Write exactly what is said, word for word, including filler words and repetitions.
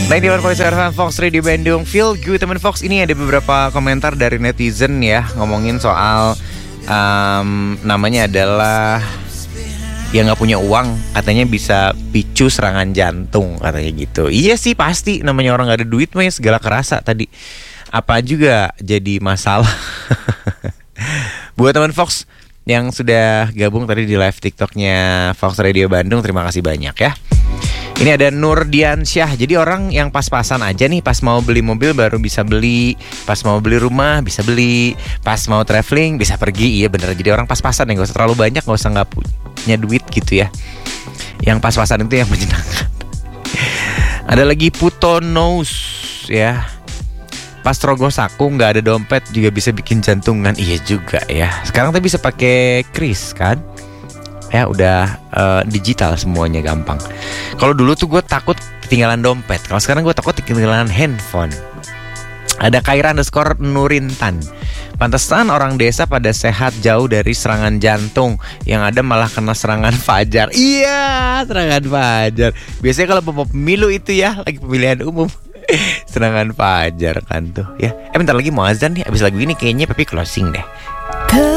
sembilan puluh empat koma tujuh Fox Radio Bandung. Feel good teman Fox. Ini ada beberapa komentar dari netizen ya, ngomongin soal um, namanya adalah yang nggak punya uang katanya bisa picu serangan jantung katanya gitu. Iya sih pasti, namanya orang nggak ada duit mah ya segala kerasa tadi. Apa juga jadi masalah. Buat teman Fox yang sudah gabung tadi di live TikToknya Fox Radio Bandung, terima kasih banyak ya. Ini ada Nur Diansyah. Jadi orang yang pas-pasan aja nih, pas mau beli mobil baru bisa beli, pas mau beli rumah bisa beli, pas mau traveling bisa pergi. Iya bener, jadi orang pas-pasan ya, gak usah terlalu banyak, gak usah gak punya duit gitu ya. Yang pas-pasan itu yang menyenangkan. Ada lagi Putonos ya, pas rogos aku gak ada dompet juga bisa bikin jantungan. Iya juga ya, sekarang tuh bisa pakai kris kan. Ya udah uh, digital semuanya gampang. Kalau dulu tuh gue takut ketinggalan dompet, kalau sekarang gue takut ketinggalan handphone. Ada Kaira underscore Nurintan. Pantesan orang desa pada sehat jauh dari serangan jantung, yang ada malah kena serangan fajar. Iya, serangan fajar. Biasanya kalau pemilu itu ya, lagi pemilihan umum, serangan fajar kan tuh ya. Eh bentar lagi mau azan nih, abis lagu ini kayaknya Pepi closing deh.